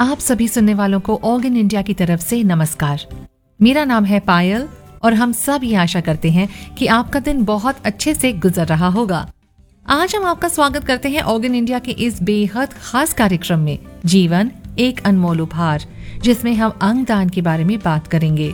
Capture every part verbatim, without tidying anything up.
आप सभी सुनने वालों को ऑर्गन इंडिया की तरफ से नमस्कार। मेरा नाम है पायल और हम सब ये आशा करते हैं कि आपका दिन बहुत अच्छे से गुजर रहा होगा। आज हम आपका स्वागत करते हैं ऑर्गन इंडिया के इस बेहद खास कार्यक्रम में, जीवन एक अनमोल उपहार, जिसमें हम अंगदान के बारे में बात करेंगे।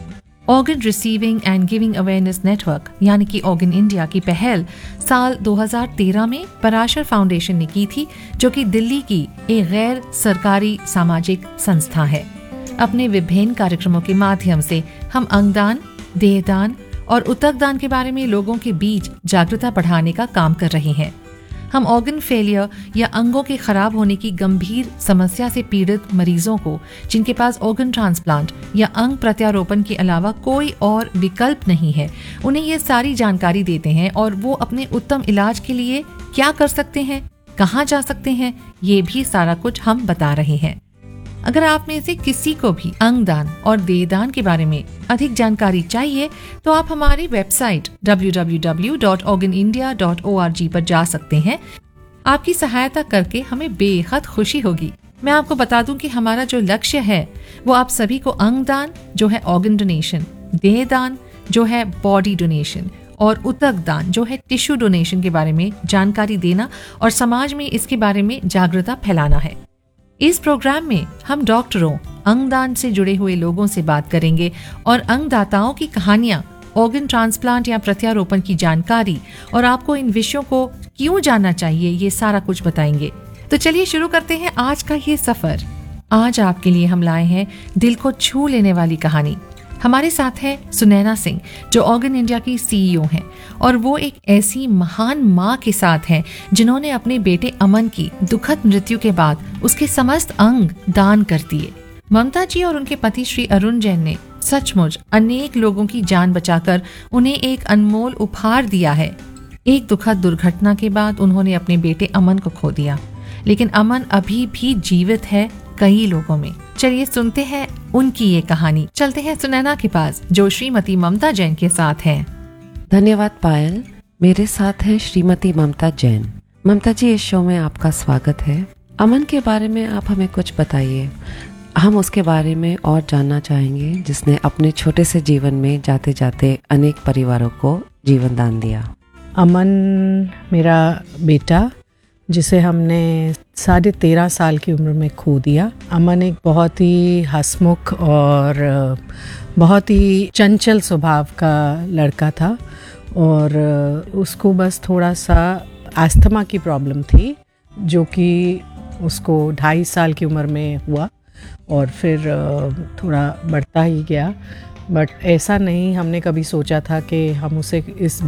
Organ receiving end giving awareness network यानी कि ऑर्गन इंडिया की पहल साल दो हज़ार तेरह में पराशर फाउंडेशन ने की थी, जो कि दिल्ली की एक गैर सरकारी सामाजिक संस्था है। अपने विभिन्न कार्यक्रमों के माध्यम से हम अंगदान, देहदान और उतकदान के बारे में लोगों के बीच जागरूकता बढ़ाने का काम कर रहे हैं। हम ऑर्गन फेलियर या अंगों के खराब होने की गंभीर समस्या से पीड़ित मरीजों को, जिनके पास ऑर्गन ट्रांसप्लांट या अंग प्रत्यारोपण के अलावा कोई और विकल्प नहीं है, उन्हें ये सारी जानकारी देते हैं और वो अपने उत्तम इलाज के लिए क्या कर सकते हैं, कहाँ जा सकते हैं, ये भी सारा कुछ हम बता रहे हैं। अगर आप में से किसी को भी अंगदान और देहदान के बारे में अधिक जानकारी चाहिए तो आप हमारी website W W W dot organ India dot O R G पर जा सकते हैं। आपकी सहायता करके हमें बेहद खुशी होगी। मैं आपको बता दूं कि हमारा जो लक्ष्य है वो आप सभी को अंगदान, जो है ऑर्गन डोनेशन, देहदान, जो है बॉडी डोनेशन, और उतकदान, जो है टिश्यू डोनेशन के बारे में जानकारी देना और समाज में इसके बारे में जागरूकता फैलाना है। इस प्रोग्राम में हम डॉक्टरों, अंगदान से जुड़े हुए लोगों से बात करेंगे और अंगदाताओं की कहानियां, ऑर्गन ट्रांसप्लांट या प्रत्यारोपण की जानकारी और आपको इन विषयों को क्यों जानना चाहिए, ये सारा कुछ बताएंगे। तो चलिए शुरू करते हैं आज का ये सफर। आज आपके लिए हम लाए हैं दिल को छू लेने वाली कहानी। हमारे साथ है सुनैना सिंह, जो ऑर्गन इंडिया की सी ई ओ हैं, और वो एक ऐसी महान माँ के साथ हैं जिन्होंने अपने बेटे अमन की दुखद मृत्यु के बाद उसके समस्त अंग दान कर दिए। ममता जी और उनके पति श्री अरुण जैन ने सचमुच अनेक लोगों की जान बचाकर उन्हें एक अनमोल उपहार दिया है। एक दुखद दुर्घटना के बाद उन्होंने अपने बेटे अमन को खो दिया, लेकिन अमन अभी भी जीवित है कई लोगों में। चलिए सुनते हैं उनकी ये कहानी। चलते हैं सुनैना के पास, जो श्रीमती ममता जैन के साथ हैं। धन्यवाद पायल। मेरे साथ हैं श्रीमती ममता जैन। ममता जी, इस शो में आपका स्वागत है। अमन के बारे में आप हमें कुछ बताइए। हम उसके बारे में और जानना चाहेंगे, जिसने अपने छोटे से जीवन में जाते जाते अनेक परिवारों को जीवन दान दिया। अमन मेरा बेटा, जिसे हमने साढ़े तेरह साल की उम्र में खो दिया। अमन एक बहुत ही हंसमुख और बहुत ही चंचल स्वभाव का लड़का था, और उसको बस थोड़ा सा अस्थमा की प्रॉब्लम थी, जो कि उसको ढाई साल की उम्र में हुआ और फिर थोड़ा बढ़ता ही गया। बट ऐसा नहीं हमने कभी सोचा था कि हम उसे इस